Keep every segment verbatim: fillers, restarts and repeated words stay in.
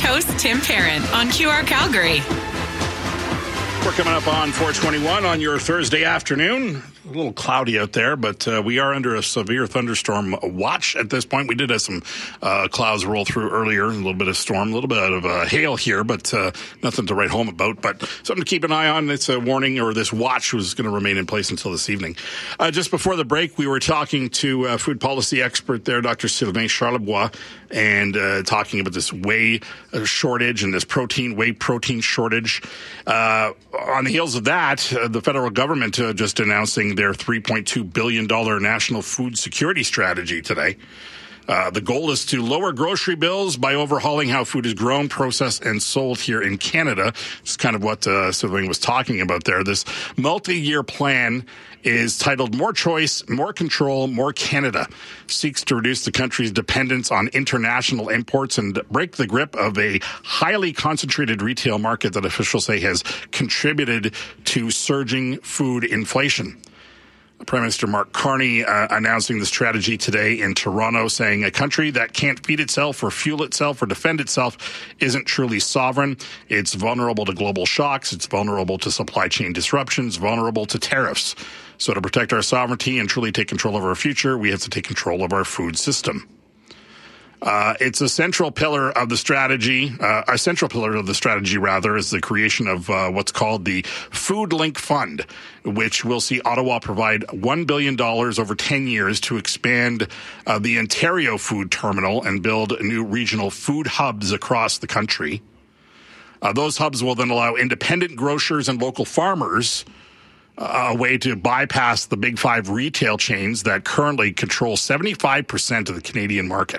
host Tim Parent on Q R Calgary. We're coming up on four twenty-one on your Thursday afternoon. A little cloudy out there, but uh, we are under a severe thunderstorm watch at this point. We did have some uh, clouds roll through earlier, a little bit of storm, a little bit of uh, hail here, but uh, nothing to write home about. But something to keep an eye on. It's a warning, or this watch was going to remain in place until this evening. Uh, just before the break, we were talking to uh, food policy expert there, Doctor Sylvain Charlebois, and uh, talking about this whey uh, shortage and this protein, whey protein shortage. Uh, on the heels of that, uh, the federal government uh, just announcing their three point two billion dollars national food security strategy today. Uh, the goal is to lower grocery bills by overhauling how food is grown, processed, and sold here in Canada. It's kind of what uh, Sylvain was talking about there. This multi-year plan is titled More Choice, More Control, More Canada. Seeks to reduce the country's dependence on international imports and break the grip of a highly concentrated retail market that officials say has contributed to surging food inflation. Prime Minister Mark Carney uh, announcing the strategy today in Toronto, saying a country that can't feed itself or fuel itself or defend itself isn't truly sovereign. It's vulnerable to global shocks. It's vulnerable to supply chain disruptions, vulnerable to tariffs. So to protect our sovereignty and truly take control of our future, we have to take control of our food system. Uh, it's a central pillar of the strategy. Uh, a central pillar of the strategy, rather, is the creation of uh, what's called the Food Link Fund, which will see Ottawa provide one billion dollars over ten years to expand uh, the Ontario food terminal and build new regional food hubs across the country. Uh, those hubs will then allow independent grocers and local farmers uh, a way to bypass the big five retail chains that currently control seventy-five percent of the Canadian market.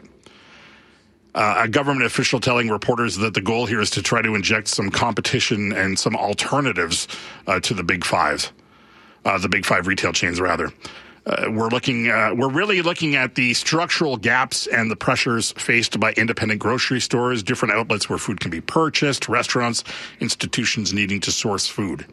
Uh, a government official telling reporters that the goal here is to try to inject some competition and some alternatives uh, to the big five, uh, the big five retail chains, rather. Uh, we're looking, uh, we're really looking at the structural gaps and the pressures faced by independent grocery stores, different outlets where food can be purchased, restaurants, institutions needing to source food.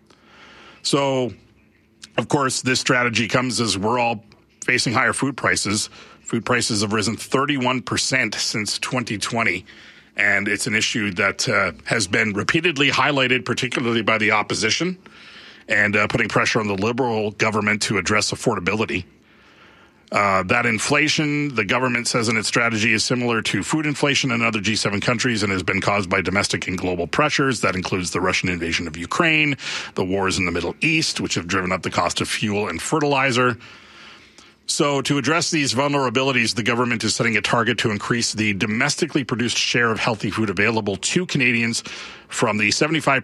So, of course, this strategy comes as we're all facing higher food prices. Food prices have risen thirty-one percent since twenty twenty, and it's an issue that uh, has been repeatedly highlighted, particularly by the opposition, and uh, putting pressure on the Liberal government to address affordability. Uh, that inflation, the government says in its strategy, is similar to food inflation in other G seven countries and has been caused by domestic and global pressures. That includes the Russian invasion of Ukraine, the wars in the Middle East, which have driven up the cost of fuel and fertilizer. So to address these vulnerabilities, the government is setting a target to increase the domestically produced share of healthy food available to Canadians from the seventy-five